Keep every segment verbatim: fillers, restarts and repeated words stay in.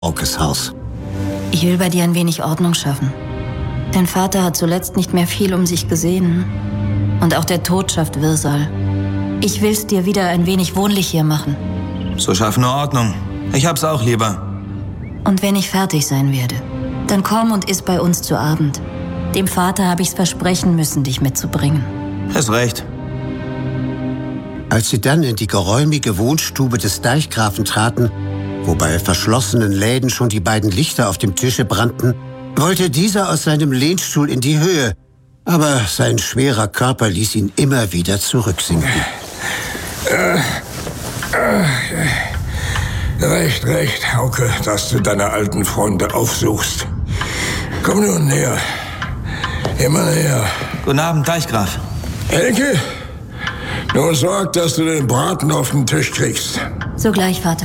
Haukes Haus. Ich will bei dir ein wenig Ordnung schaffen. Dein Vater hat zuletzt nicht mehr viel um sich gesehen. Und auch der Tod schafft Wirrsal. Ich will's dir wieder ein wenig wohnlich hier machen. So schaffen nur Ordnung. Ich hab's auch lieber. Und wenn ich fertig sein werde, dann komm und iss bei uns zu Abend. Dem Vater habe ich's versprechen müssen, dich mitzubringen. Hast recht. Als sie dann in die geräumige Wohnstube des Deichgrafen traten, wo bei verschlossenen Läden schon die beiden Lichter auf dem Tische brannten, wollte dieser aus seinem Lehnstuhl in die Höhe, aber sein schwerer Körper ließ ihn immer wieder zurücksinken. Äh, äh, recht, recht, Hauke, dass du deine alten Freunde aufsuchst. Komm nun näher. Immer näher. Guten Abend, Deichgraf. Elke, nur sorg, dass du den Braten auf den Tisch kriegst. Sogleich, Vater.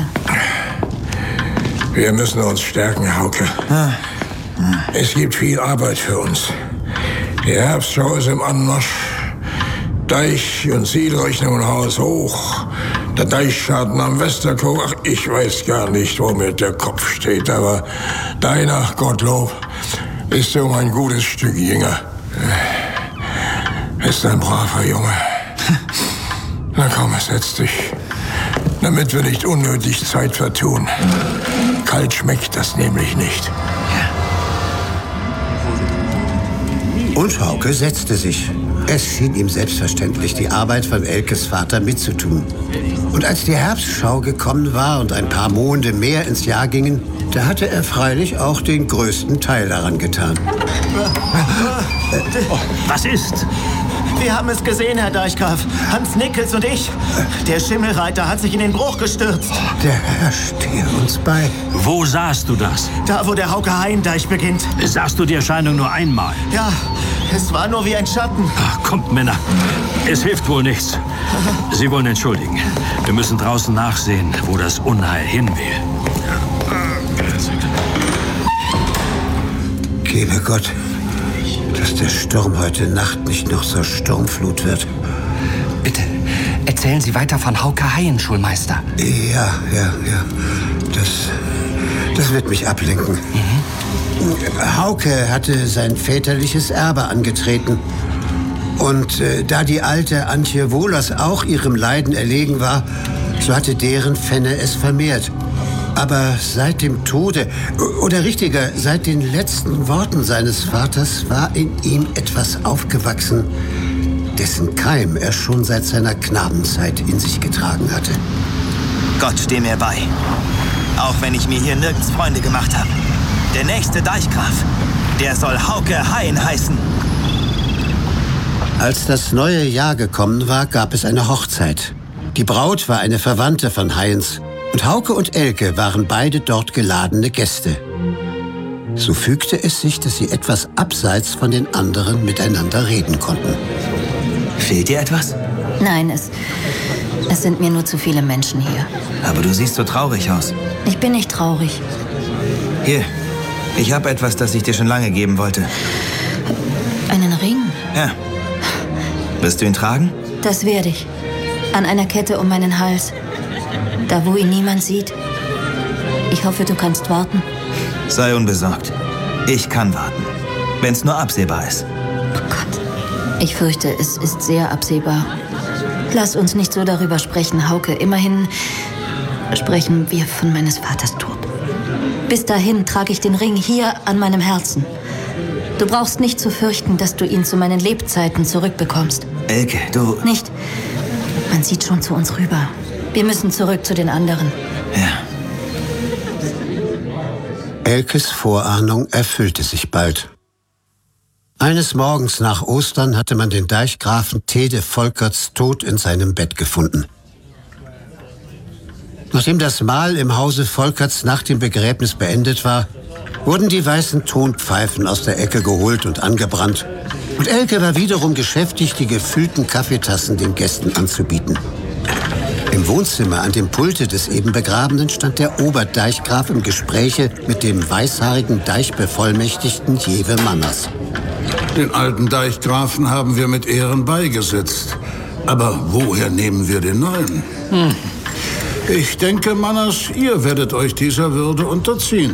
Wir müssen uns stärken, Hauke. Ah. Es gibt viel Arbeit für uns. Die Herbstschau ist im Anmarsch. Deich- und Zielrechnungen Haus hoch. Der Deichschaden am Westerkog. Ach, ich weiß gar nicht, wo mir der Kopf steht. Aber deiner, Gottlob, bist du um ein gutes Stück jünger. Bist ein braver Junge. Na komm, setz dich. Damit wir nicht unnötig Zeit vertun. Kalt schmeckt das nämlich nicht. Und Hauke setzte sich. Es schien ihm selbstverständlich, die Arbeit von Elkes Vater mitzutun. Und als die Herbstschau gekommen war und ein paar Monde mehr ins Jahr gingen, da hatte er freilich auch den größten Teil daran getan. Was ist? Wir haben es gesehen, Herr Deichgraf. Hans Nickels und ich. Der Schimmelreiter hat sich in den Bruch gestürzt. Der Herr stehe uns bei. Wo sahst du das? Da, wo der Hauke-Haien-Deich beginnt. Sahst du die Erscheinung nur einmal? Ja, es war nur wie ein Schatten. Ach, kommt, Männer. Es hilft wohl nichts. Sie wollen entschuldigen. Wir müssen draußen nachsehen, wo das Unheil hin will. Gebe Gott, dass der Sturm heute Nacht nicht noch zur Sturmflut wird. Bitte, erzählen Sie weiter von Hauke-Haien, Schulmeister. Ja, ja, ja. Das, das wird mich ablenken. Mhm. Hauke hatte sein väterliches Erbe angetreten. Und äh, da die alte Antje Wohlers auch ihrem Leiden erlegen war, so hatte deren Fenne es vermehrt. Aber seit dem Tode, oder richtiger, seit den letzten Worten seines Vaters war in ihm etwas aufgewachsen, dessen Keim er schon seit seiner Knabenzeit in sich getragen hatte. Gott steh mir bei. Auch wenn ich mir hier nirgends Freunde gemacht habe. Der nächste Deichgraf, der soll Hauke-Haien heißen. Als das neue Jahr gekommen war, gab es eine Hochzeit. Die Braut war eine Verwandte von Haiens. Und Hauke und Elke waren beide dort geladene Gäste. So fügte es sich, dass sie etwas abseits von den anderen miteinander reden konnten. Fehlt dir etwas? Nein, es, es sind mir nur zu viele Menschen hier. Aber du siehst so traurig aus. Ich bin nicht traurig. Hier, ich habe etwas, das ich dir schon lange geben wollte. Einen Ring? Ja. Wirst du ihn tragen? Das werde ich. An einer Kette um meinen Hals. Da, wo ihn niemand sieht. Ich hoffe, du kannst warten. Sei unbesorgt. Ich kann warten. Wenn's nur absehbar ist. Oh Gott. Ich fürchte, es ist sehr absehbar. Lass uns nicht so darüber sprechen, Hauke. Immerhin sprechen wir von meines Vaters Tod. Bis dahin trage ich den Ring hier an meinem Herzen. Du brauchst nicht zu fürchten, dass du ihn zu meinen Lebzeiten zurückbekommst. Elke, du... Nicht. Man sieht schon zu uns rüber. Wir müssen zurück zu den anderen. Ja. Elkes Vorahnung erfüllte sich bald. Eines Morgens nach Ostern hatte man den Deichgrafen Tede Volkerts tot in seinem Bett gefunden. Nachdem das Mahl im Hause Volkerts nach dem Begräbnis beendet war, wurden die weißen Tonpfeifen aus der Ecke geholt und angebrannt. Und Elke war wiederum geschäftigt, die gefüllten Kaffeetassen den Gästen anzubieten. Im Wohnzimmer an dem Pulte des eben Begrabenen stand der Oberdeichgraf im Gespräche mit dem weißhaarigen Deichbevollmächtigten Jewe Manners. Den alten Deichgrafen haben wir mit Ehren beigesetzt. Aber woher nehmen wir den neuen? Hm. Ich denke, Manners, ihr werdet euch dieser Würde unterziehen.